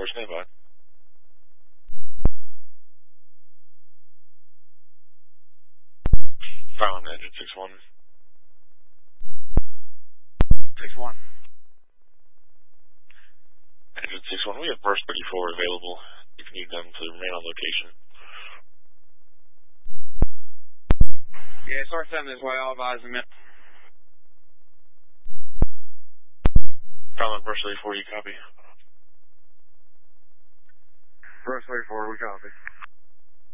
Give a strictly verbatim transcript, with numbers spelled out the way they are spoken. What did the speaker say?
thirty-four, stand by. Found engine six one. six one. Engine six one, we have Burst thirty-four available if you need them to remain on location. Yeah, source seven as well, advise a minute. Found Burst thirty-four, you copy? Burst thirty-four, we copy.